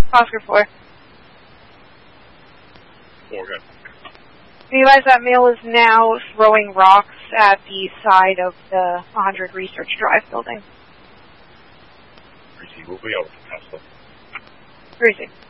Oscar 4. 4, good. Realize that male is now throwing rocks at the side of the 100 Research Drive building. Greasy will be able to pass them. Greasy.